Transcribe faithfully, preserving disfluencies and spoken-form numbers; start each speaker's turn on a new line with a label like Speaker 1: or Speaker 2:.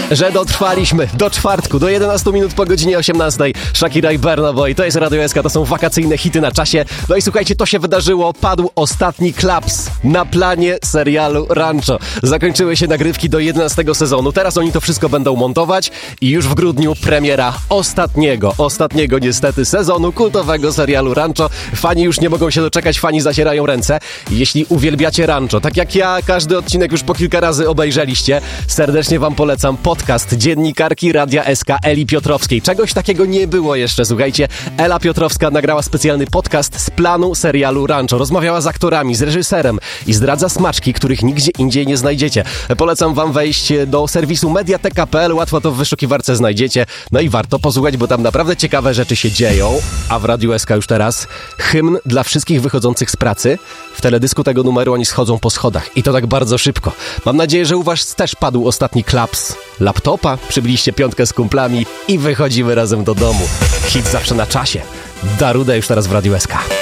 Speaker 1: że dotrwaliśmy do czwartku, do jedenastu minut po godzinie osiemnastej. Shakira i Burna Boy, to jest Radio S K, to są wakacyjne hity na czasie. No i słuchajcie, to się wydarzyło, padł ostatni klaps na planie serialu Rancho. Zakończyły się nagrywki do jedenastego sezonu, teraz oni to wszystko będą montować i już w grudniu premiera ostatniego, ostatniego niestety sezonu kultowego serialu Rancho. Fani już nie mogą się doczekać, fani zacierają ręce. Jeśli uwielbiacie Rancho, tak jak ja, każdy odcinek już po kilka razy obejrzeliście, serdecznie wam polecam podcast dziennikarki Radia S K Eli Piotrowskiej. Czegoś takiego nie było jeszcze, słuchajcie. Ela Piotrowska nagrała specjalny podcast z planu serialu Rancho. Rozmawiała z aktorami, z reżyserem i zdradza smaczki, których nigdzie indziej nie znajdziecie. Polecam wam wejść do serwisu mediateka kropka p l, łatwo to w wyszukiwarce znajdziecie. No i warto posłuchać, bo tam naprawdę ciekawe rzeczy się dzieją. A w Radiu S K już teraz hymn dla wszystkich wychodzących z pracy. W teledysku tego numeru oni schodzą po schodach i to tak bardzo szybko. Mam nadzieję, że u was też padł ostatni klaps laptopa, przybyliście piątkę z kumplami i wychodzimy razem do domu. Hit zawsze na czasie. Daruda już teraz w Radiu S K.